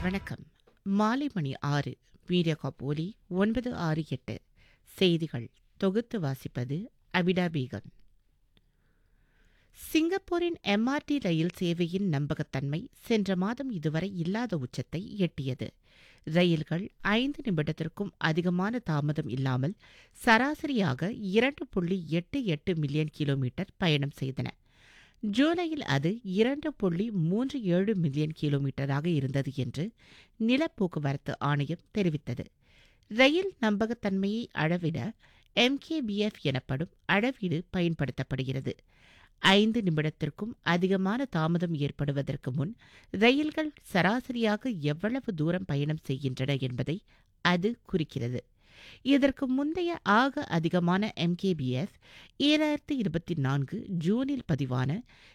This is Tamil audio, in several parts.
வணக்கம். மாலை மணி 6 மீடியாகாப் ஒலி 968 செய்திகள் தொகுத்து வாசிப்பது அபிடா பேகம். சிங்கப்பூரின் எம்ஆர்டி ரயில் சேவையின் நம்பகத்தன்மை சென்ற மாதம் இதுவரை இல்லாத உச்சத்தை எட்டியது. ரயில்கள் 5 நிமிடத்திற்கும் அதிகமான தாமதம் இல்லாமல் சராசரியாக 2.88 மில்லியன் கிலோமீட்டர் பயணம் செய்தன. ஜூலையில் அது 2.37 மில்லியன் கிலோமீட்டராக இருந்தது என்று நிலப்போக்குவரத்து ஆணையம் தெரிவித்தது. ரயில் நம்பகத்தன்மையை அளவிட MKBF எனப்படும் அளவீடு பயன்படுத்தப்படுகிறது. 5 நிமிடத்திற்கும் அதிகமான தாமதம் ஏற்படுவதற்கு முன் ரயில்கள் சராசரியாக எவ்வளவு தூரம் பயணம் செய்கின்றன என்பதை அது குறிக்கிறது. இதற்கு முந்தைய ஆக அதிகமான MKBF 2024 ஜூனில் பதிவான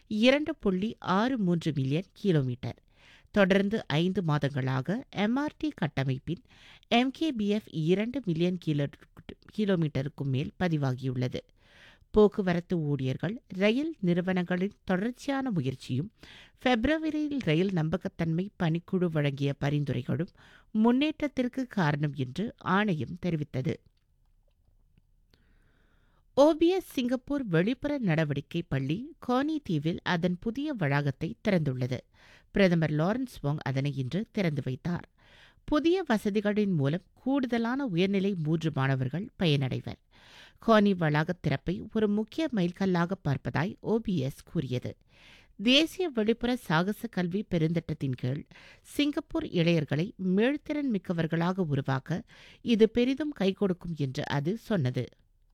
2.63 மில்லியன் கிலோமீட்டர். தொடர்ந்து 5 மாதங்களாக MRT கட்டமைப்பின் MKBF 2 மில்லியன் கிலோமீட்டருக்கும் மேல் பதிவாகியுள்ளது. போக்குவரத்து ஊழியர்கள், ரயில் நிறுவனங்களின் தொடர்ச்சியான முயற்சியும் பிப்ரவரியில் ரயில் நம்பகத்தன்மை பணிக்குழு வழங்கிய பரிந்துரைகளும் முன்னேற்றத்திற்கு காரணம் என்று ஆணையம் தெரிவித்தது. OBS சிங்கப்பூர் வெளிப்புற நடவடிக்கை பள்ளி கோனி தீவில் அதன் புதிய வளாகத்தை திறந்துள்ளது. பிரதமர் லாரன்ஸ் வாங் அதனை இன்று திறந்து வைத்தார். புதிய வசதிகளின் மூலம் கூடுதலான உயர்நிலை 3 மாணவர்கள் பயனடைவர். கோனி வளாக திறப்பை ஒரு முக்கிய மைல்கல்லாக பார்ப்பதாய் OBS கூறியது. தேசிய வெளிப்புற சாகச கல்வி பெருந்திட்டத்தின் கீழ் சிங்கப்பூர் இளையர்களை மீள்திறன் மிக்கவர்களாக உருவாக்க இது பெரிதும் கை கொடுக்கும் என்று அது சொன்னது.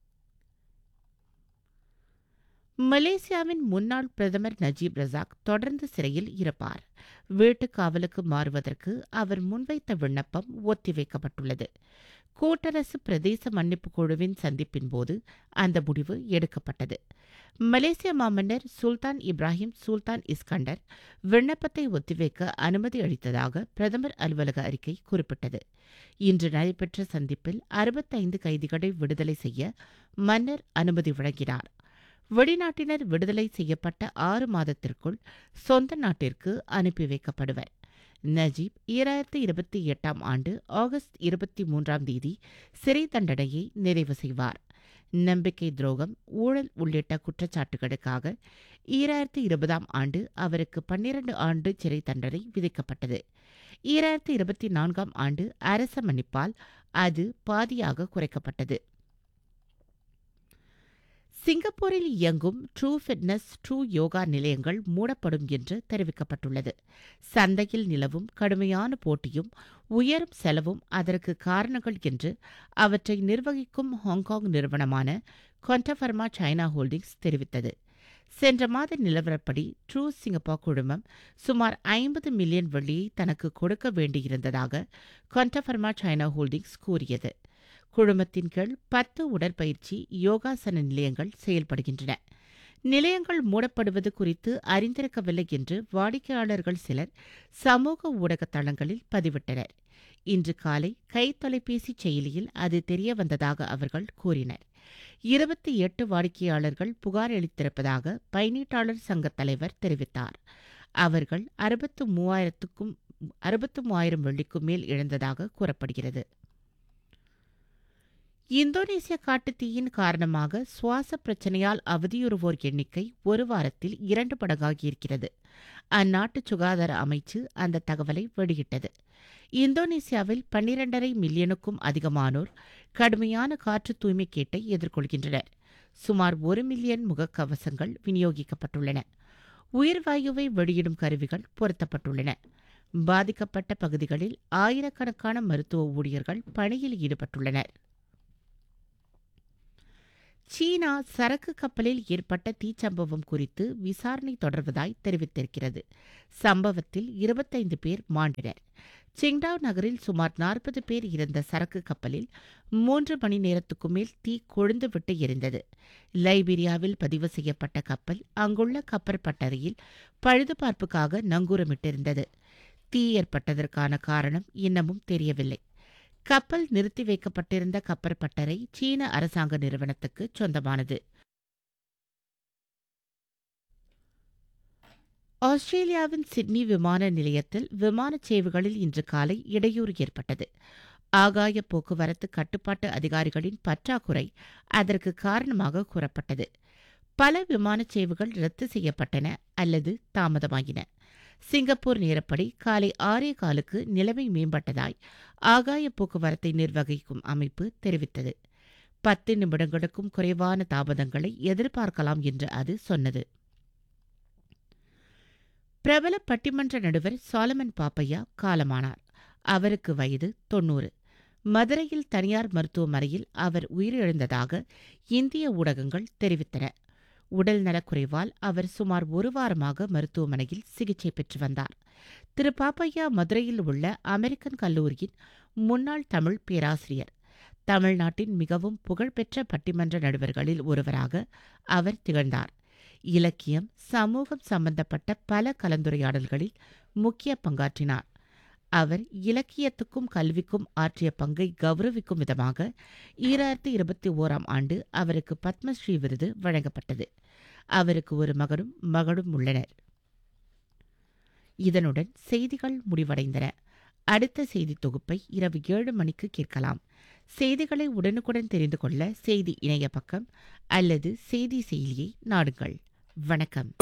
மலேசியாவின் முன்னாள் பிரதமர் நஜீப் ரசாக் தொடர்ந்து சிறையில் இருப்பார். வீட்டுக் காவலுக்கு மாறுவதற்கு அவர் முன்வைத்த விண்ணப்பம் ஒத்திவைக்கப்பட்டுள்ளது. கூட்டரசு பிரதேச மன்னிப்பு குழுவின் சந்திப்பின் போது அந்த முடிவு எடுக்கப்பட்டது. மலேசிய மாமன்னர் சுல்தான் இப்ராஹிம் சுல்தான் இஸ்கண்டர் விண்ணப்பத்தை ஒத்திவைக்க அனுமதி அளித்ததாக பிரதமர் அலுவலக அறிக்கை குறிப்பிட்டது. இன்று நடைபெற்ற சந்திப்பில் 65 கைதிகளை விடுதலை செய்ய மன்னர் அனுமதி வழங்கினார். வெளிநாட்டினர் விடுதலை செய்யப்பட்ட 6 மாதத்திற்குள் சொந்த நாட்டிற்கு அனுப்பி வைக்கப்படுவர். நஜீப் 2028 ஆண்டு ஆகஸ்ட் 23 சிறை தண்டனையை நிறைவு செய்வார். நம்பிக்கை துரோகம், ஊழல் உள்ளிட்ட குற்றச்சாட்டுகளுக்காக 2020 ஆண்டு அவருக்கு 12 ஆண்டு சிறை தண்டனை விதிக்கப்பட்டது. 2024 ஆண்டு அரச மன்னிப்பால் அது பாதியாக குறைக்கப்பட்டது. சிங்கப்பூரில் இயங்கும் ட்ரூ ஃபிட்னஸ், ட்ரூ யோகா நிலையங்கள் மூடப்படும் என்று தெரிவிக்கப்பட்டுள்ளது. சந்தையில் நிலவும் கடுமையான போட்டியும் உயரும் செலவும் அதற்கு காரணங்கள் என்று அவற்றை நிர்வகிக்கும் ஹாங்காங் நிறுவனமான குவாண்டஃபர்மா சைனா ஹோல்டிங்ஸ் தெரிவித்தது. சென்ற மாத நிலவரப்படி ட்ரூ சிங்கப்பூர் குழுமம் சுமார் 50 மில்லியன் வெள்ளியை தனக்கு கொடுக்க வேண்டியிருந்ததாக குவாண்டஃபர்மா சைனா ஹோல்டிங்ஸ் கூறியது. குழுமத்தின் கீழ் 10 உடற்பயிற்சி யோகாசன நிலையங்கள் செயல்படுகின்றன. நிலையங்கள் மூடப்படுவது குறித்து அறிந்திருக்கவில்லை என்று வாடிக்கையாளர்கள் சிலர் சமூக ஊடக தளங்களில் பதிவிட்டனர். இன்று காலை கைத்தொலைபேசி செயலியில் அது தெரியவந்ததாக அவர்கள் கூறினர். 28 வாடிக்கையாளர்கள் புகார் அளித்திருப்பதாக பயனீட்டாளர் சங்க தலைவர் தெரிவித்தார். அவர்கள் 63,000 வெள்ளிக்கும் மேல் இழந்ததாக கூறப்படுகிறது. இந்தோனேசிய காட்டுத்தீயின் காரணமாக சுவாச பிரச்சினையால் அவதியுறுவோர் எண்ணிக்கை ஒரு வாரத்தில் 2 மடங்காகியிருக்கிறது. அந்நாட்டு சுகாதார அமைச்சு அந்த தகவலை வெளியிட்டது. இந்தோனேசியாவில் 12.5 மில்லியனுக்கும் அதிகமானோர் கடுமையான காற்று தூய்மை கேட்டை எதிர்கொள்கின்றனர். சுமார் 1 மில்லியன் முகக்கவசங்கள் விநியோகிக்கப்பட்டுள்ளன. உயிர்வாயுவை வெளியிடும் கருவிகள் பொருத்தப்பட்டுள்ளன. பாதிக்கப்பட்ட பகுதிகளில் ஆயிரக்கணக்கான மருத்துவ ஊழியர்கள் பணியில் ஈடுபட்டுள்ளனர். சீனா சரக்கு கப்பலில் ஏற்பட்ட தீச்சம்பவம் குறித்து விசாரணை தொடர்வதாய் தெரிவித்திருக்கிறது. சம்பவத்தில் 25 பேர் மாண்டனர். சிங்டாவ் நகரில் சுமார் 40 பேர் இருந்த சரக்கு கப்பலில் 3 மணி நேரத்துக்கு மேல் தீ கொழுந்துவிட்டு எரிந்தது. லைபீரியாவில் பதிவு செய்யப்பட்ட கப்பல் அங்குள்ள கப்பற்பட்டறையில் பழுதுபார்ப்புக்காக நங்கூரமிட்டிருந்தது. தீ ஏற்பட்டதற்கான காரணம் இன்னமும் தெரியவில்லை. கப்பல் நிறுத்தி வைக்கப்பட்டிருந்த கப்பற்பட்டறை சீன அரசாங்க நிறுவனத்துக்கு சொந்தமானது. ஆஸ்திரேலியாவின் சிட்னி விமான நிலையத்தில் விமானச் சேவைகளில் இன்று காலை இடையூறு ஏற்பட்டது. ஆகாய போக்குவரத்து கட்டுப்பாட்டு அதிகாரிகளின் பற்றாக்குறை அதற்கு காரணமாக கூறப்பட்டது. பல விமானச் சேவைகள் ரத்து செய்யப்பட்டன அல்லது தாமதமாகின. சிங்கப்பூர் நேரப்படி காலை 6:15 நிலைமை மேம்பட்டதாய் ஆகாய போக்குவரத்தை நிர்வகிக்கும் அமைப்பு தெரிவித்தது. 10 நிமிடங்களுக்கும் குறைவான தாமதங்களை எதிர்பார்க்கலாம் என்று அது சொன்னது. பிரபல பட்டிமன்ற நடுவர் சாலமன் பாப்பையா காலமானார். அவருக்கு வயது 90. மதுரையில் தனியார் மருத்துவமனையில் அவர் உயிரிழந்ததாக இந்திய ஊடகங்கள் தெரிவித்தன. உடல் நலக்குறைவால் அவர் சுமார் ஒரு வாரமாக மருத்துவமனையில் சிகிச்சை பெற்று வந்தார். திரு பாப்பையா மதுரையில் உள்ள அமெரிக்கன் கல்லூரியின் முன்னாள் தமிழ் பேராசிரியர். தமிழ்நாட்டின் மிகவும் புகழ்பெற்ற பட்டிமன்ற நடுவர்களில் ஒருவராக அவர் திகழ்ந்தார். இலக்கியம், சமூகம் சம்பந்தப்பட்ட பல கலந்துரையாடல்களில் முக்கிய பங்காற்றினார். அவர் இலக்கியத்துக்கும் கல்விக்கும் ஆற்றிய பங்கை கௌரவிக்கும் விதமாக 2021 அவருக்கு பத்மஸ்ரீ விருது வழங்கப்பட்டது. அவருக்கு ஒரு மகனும் உள்ளனர். இதனுடன் செய்திகள் முடிவடைந்தன. அடுத்த செய்தி தொகுப்பை இரவு 7 மணிக்கு கேட்கலாம். செய்திகளை உடனுக்குடன் தெரிந்து கொள்ள செய்தி இணைய பக்கம் அல்லது செய்தி செயலியை நாடுங்கள். வணக்கம்.